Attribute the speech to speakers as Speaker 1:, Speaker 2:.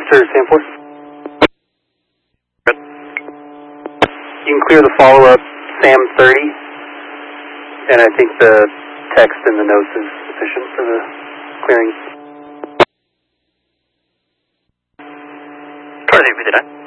Speaker 1: Answer, Sam 4.
Speaker 2: Good.
Speaker 1: You can clear the follow-up Sam 30, and I think the text in the notes is sufficient for the clearing.
Speaker 2: Charlie 59.